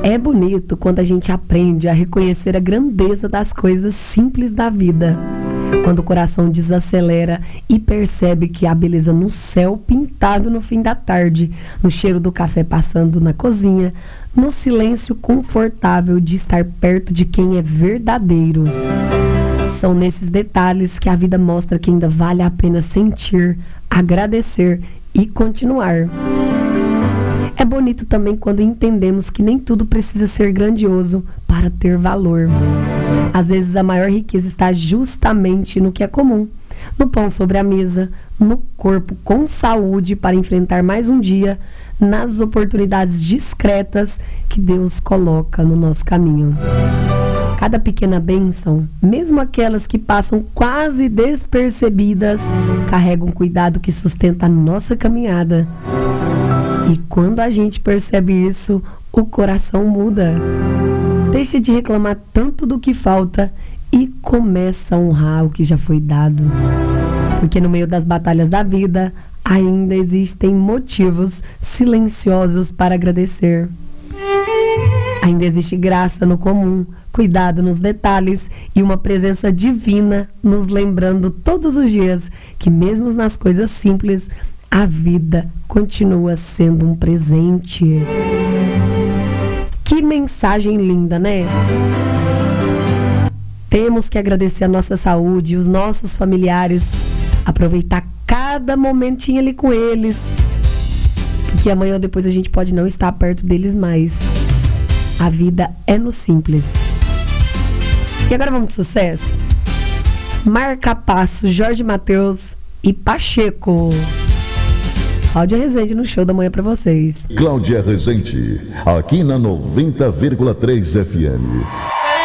É bonito quando a gente aprende a reconhecer a grandeza das coisas simples da vida. Quando o coração desacelera e percebe que há beleza no céu pintado no fim da tarde, no cheiro do café passando na cozinha, no silêncio confortável de estar perto de quem é verdadeiro. São nesses detalhes que a vida mostra que ainda vale a pena sentir, agradecer e continuar. É bonito também quando entendemos que nem tudo precisa ser grandioso para ter valor. Às vezes a maior riqueza está justamente no que é comum, no pão sobre a mesa, no corpo com saúde para enfrentar mais um dia, nas oportunidades discretas que Deus coloca no nosso caminho. Cada pequena bênção, mesmo aquelas que passam quase despercebidas, carrega um cuidado que sustenta a nossa caminhada. E quando a gente percebe isso, o coração muda. Deixa de reclamar tanto do que falta e começa a honrar o que já foi dado. Porque no meio das batalhas da vida, ainda existem motivos silenciosos para agradecer. Ainda existe graça no comum, cuidado nos detalhes e uma presença divina nos lembrando todos os dias que mesmo nas coisas simples, a vida continua sendo um presente. Que mensagem linda, né? Temos que agradecer a nossa saúde, os nossos familiares, aproveitar cada momentinho ali com eles, porque amanhã ou depois a gente pode não estar perto deles mais. A vida é no simples. E agora vamos de sucesso? Marca Passo, Jorge Mateus e Pacheco. Cláudia Rezende no show da manhã pra vocês. Cláudia Rezende, aqui na 90,3 FM.